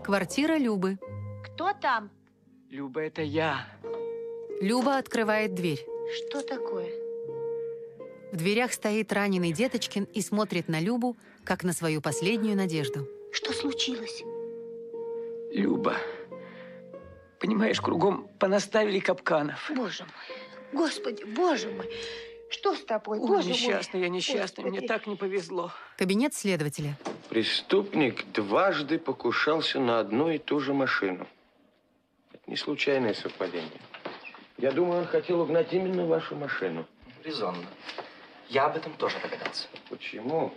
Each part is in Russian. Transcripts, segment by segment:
Квартира Любы. Кто там? Люба, это я. Люба открывает дверь. Что такое? В дверях стоит раненый Деточкин и смотрит на Любу, как на свою последнюю надежду. Что случилось? Люба, понимаешь, кругом понаставили капканов. Боже мой, Господи, Боже мой, что с тобой, Ой, Боже несчастный, мой? я несчастный, Господи. мне так не повезло. Кабинет следователя. Преступник дважды покушался на одну и ту же машину. Это не случайное совпадение. Я думаю, он хотел угнать именно вашу машину. Резонно. Я об этом тоже догадался. Почему?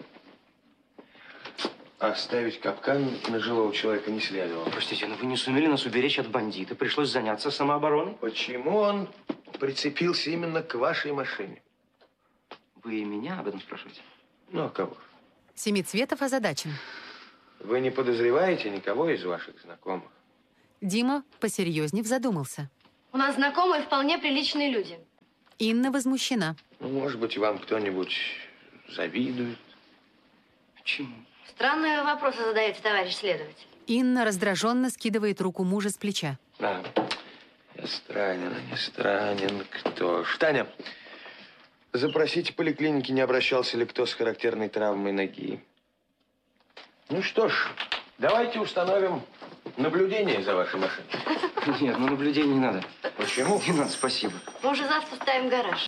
Оставить капкан на живого человека не следовало. Простите, но вы не сумели нас уберечь от бандита. Пришлось заняться самообороной. Почему он прицепился именно к вашей машине? Вы меня об этом спрашиваете? Ну, а кого? Семицветов озадачен. Вы не подозреваете никого из ваших знакомых? Дима, посерьезнев, задумался. У нас знакомые вполне приличные люди. Инна возмущена. Ну, может быть, вам кто-нибудь завидует? Почему? Странные вопросы задаете, товарищ следователь. Инна раздраженно скидывает руку мужа с плеча. Да. Я странен, а не странен. Кто ж? Таня, запросите поликлиники, не обращался ли кто с характерной травмой ноги. Ну что ж, давайте установим наблюдение за вашей машиной. Нет, ну наблюдений не надо. Почему? Не надо, спасибо. Мы уже завтра ставим гараж.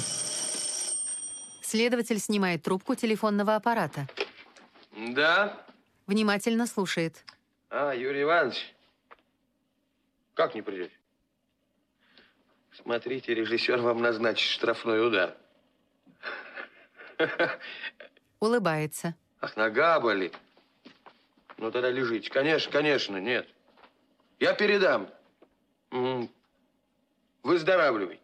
Следователь снимает трубку телефонного аппарата. Да. Внимательно слушает. А, Юрий Иванович, как не придете? Смотрите, режиссер вам назначит штрафной удар. Улыбается. Ах, нога болит. Ну, тогда лежите. Конечно, конечно, нет. Я передам. Выздоравливайте.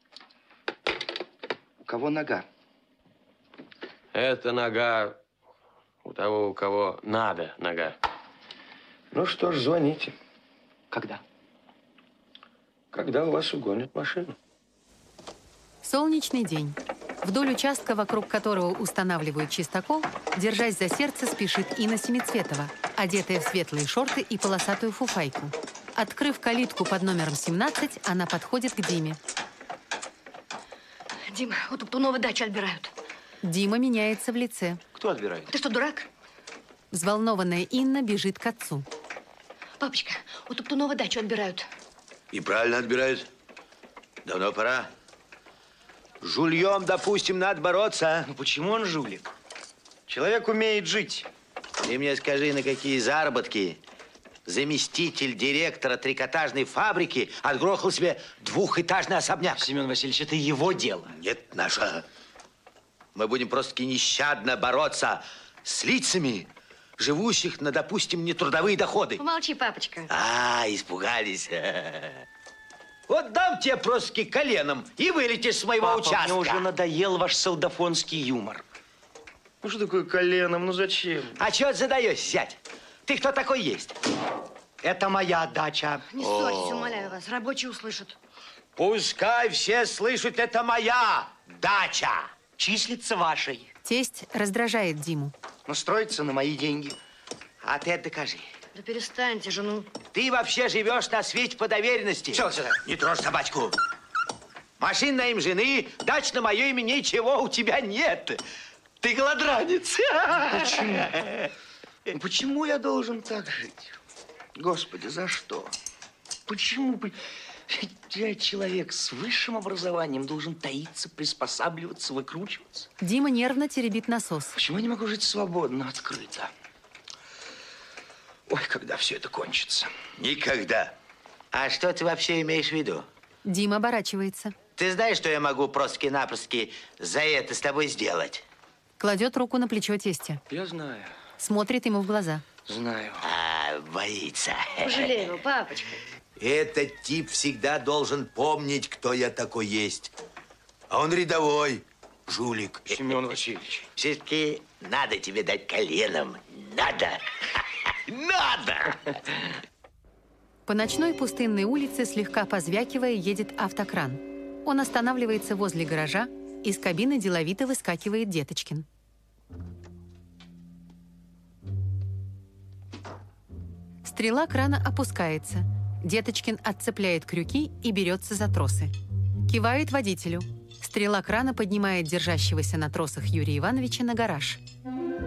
У кого нога? Это нога у того, у кого надо нога. Ну что ж, звоните. Когда? Когда у вас угонят машину. Солнечный день. Вдоль участка, вокруг которого устанавливают чистокол, держась за сердце, спешит Инна Семицветова, одетая в светлые шорты и полосатую фуфайку. Открыв калитку под номером 17, она подходит к Диме. Дима, у Топтунова дачу отбирают. Дима меняется в лице. Кто отбирает? Ты что, дурак? Взволнованная Инна бежит к отцу. Папочка, у Топтунова дачу отбирают. И правильно отбирают. Давно пора. С жульем, допустим, надо бороться. Ну почему он жулик? Человек умеет жить. Ты мне скажи, на какие заработки заместитель директора трикотажной фабрики отгрохал себе двухэтажный особняк? Семен Васильевич, это его дело. Нет, наша. Мы будем просто-таки нещадно бороться с лицами, живущих на, допустим, нетрудовые доходы. Помолчи, папочка. А, испугались. Вот дам тебе просто-таки коленом и вылетишь с моего Папа, участка. мне уже надоел ваш солдафонский юмор. Ну что такое коленом? Ну зачем? А чего ты задаешь, зять? Ты кто такой есть? Это моя дача. Не ссорьтесь, умоляю вас, рабочие услышат. Пускай все слышат, это моя дача. Числится вашей. Тесть раздражает Диму. Но строится на мои деньги. А ты это докажи. Да перестаньте же, ну. Ты вообще живешь на свете по доверенности. Все сюда. Не трожь собачку. Машин на имя жены, дач на мое имя, ничего у тебя нет. Ты голодранец. Почему? Почему я должен так жить? Господи, за что? Почему? Я человек с высшим образованием должен таиться, приспосабливаться, выкручиваться. Дима нервно теребит насос. Почему я не могу жить свободно, открыто? Ой, когда все это кончится? Никогда. А что ты вообще имеешь в виду? Дима оборачивается. Ты знаешь, что я могу просто-напросто за это с тобой сделать? Кладет руку на плечо тестя. Я знаю. Смотрит ему в глаза. Знаю. А, боится. Пожалей его, папочка. Этот тип всегда должен помнить, кто я такой есть. А он рядовой жулик. Семен Васильевич. Все-таки надо тебе дать коленом. Надо. Надо! По ночной пустынной улице, слегка позвякивая, едет автокран. Он останавливается возле гаража. Из кабины деловито выскакивает Деточкин. Стрела крана опускается. Деточкин отцепляет крюки и берется за тросы. Кивает водителю. Стрела крана поднимает держащегося на тросах Юрия Ивановича на гараж.